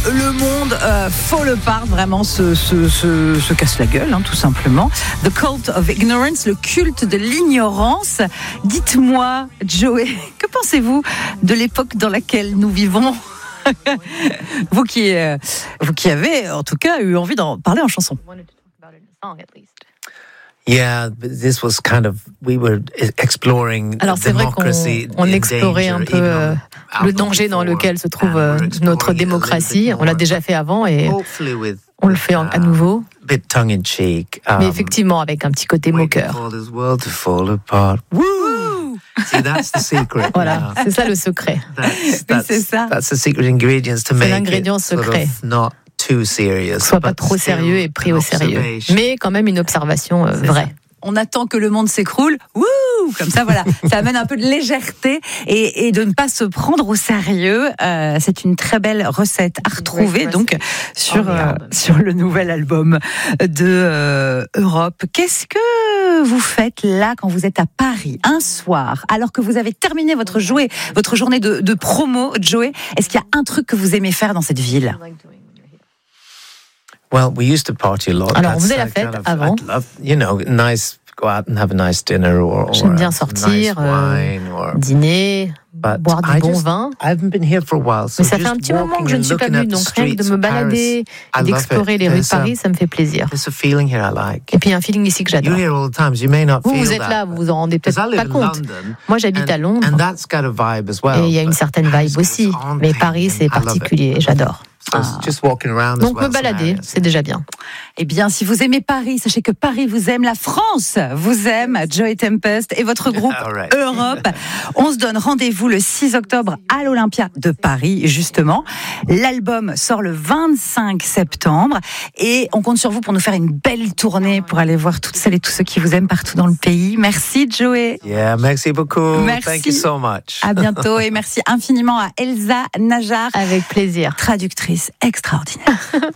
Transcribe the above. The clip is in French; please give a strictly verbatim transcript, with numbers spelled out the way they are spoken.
le monde euh, fall apart, vraiment se, se, se, se casse la gueule, hein, tout simplement. The Cult of Ignorance, le culte de l'ignorance. Dites-moi, Joey, que pensez-vous de l'époque dans laquelle nous vivons ? vous, qui, euh, vous qui avez, en tout cas, eu envie d'en parler en chanson. Yeah, this was kind of we were exploring Alors c'est vrai qu'on on explorait un peu euh, le danger dans lequel se trouve euh, notre démocratie. On l'a déjà fait avant et on le fait à nouveau. Mais effectivement avec un petit côté moqueur. Voilà, c'est ça le secret. That's, c'est ça. That's the secret ingredients to make c'est l'ingrédient secret. Sort of not too serious, soit pas trop sérieux et pris au sérieux, mais quand même une observation euh, vraie. On attend que le monde s'écroule, wouh, comme ça, voilà, ça amène un peu de légèreté et, et de ne pas se prendre au sérieux. Euh, c'est une très belle recette à retrouver donc sur euh, sur le nouvel album de euh, Europe. Qu'est-ce que vous faites là quand vous êtes à Paris un soir, alors que vous avez terminé votre jouet, votre journée de, de promo, Joey? Est-ce qu'il y a un truc que vous aimez faire dans cette ville? Well, we used to party a lot. Alors, on faisait la fête kind of, avant. Love, you know, nice, go out and have a nice dinner or, or J'aime bien sortir, nice euh, or, dîner, boire du I bon just, vin. I haven't been here for a while, so mais ça fait un petit moment que je ne suis pas venue, donc rien que de me balader et d'explorer les rues de Paris, ça me fait plaisir. There's a feeling here I like. Et puis il y a un feeling ici que j'adore. You're here all the time, so you may not vous, feel vous êtes là, vous vous en rendez peut-être pas compte. London, Moi, j'habite and, à Londres. And that's got a vibe as well, et il y a une certaine vibe aussi. Mais Paris, c'est particulier, j'adore. Ah. Just walking around donc well, me balader, c'est déjà bien. Eh bien, si vous aimez Paris, sachez que Paris vous aime, la France vous aime, Joey Tempest et votre groupe right. Europe. On se donne rendez-vous le six octobre à l'Olympia de Paris, justement. L'album sort le vingt-cinq septembre et on compte sur vous pour nous faire une belle tournée pour aller voir toutes celles et tous ceux qui vous aiment partout dans le pays. Merci, Joey. Yeah, merci beaucoup. Merci. Thank you so much. À bientôt et merci infiniment à Elsa Najar. Avec plaisir. Traductrice extraordinaire.